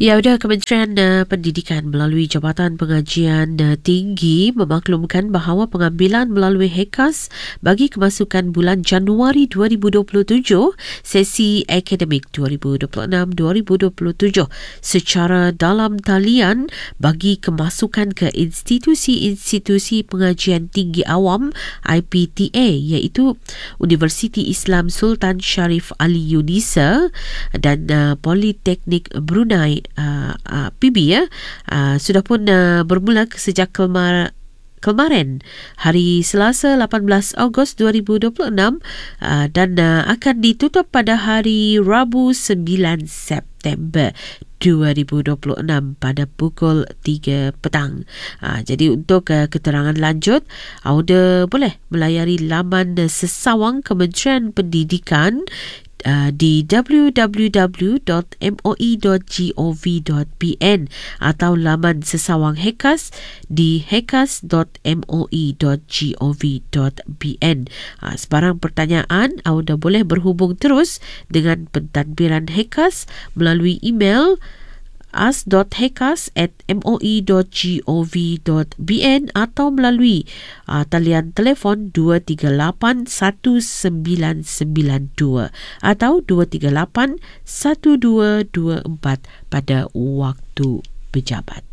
Ya, sudah Kementerian Pendidikan melalui Jabatan Pengajian Tinggi memaklumkan bahawa pengambilan melalui HEKAS bagi kemasukan bulan Januari 2027 sesi akademik 2026-2027 secara dalam talian bagi kemasukan ke institusi-institusi pengajian tinggi awam IPTA iaitu Universiti Islam Sultan Sharif Ali Yunisa dan Politeknik Brunei PB sudah pun bermula sejak kemarin hari Selasa 18 Ogos 2026 dan akan ditutup pada hari Rabu 9 September 2026 pada pukul 3 petang. Jadi untuk keterangan lanjut, anda boleh melayari laman sesawang Kementerian Pendidikan di www.moi.gov.pn atau laman sesawang HEKAS di hekas.moi.gov.pn. Sebarang pertanyaan, anda boleh berhubung terus dengan pentadbiran HEKAS melalui email as.hekas@moi.gov.bn atau melalui talian telefon 238-1992 atau 238-1224 pada waktu pejabat.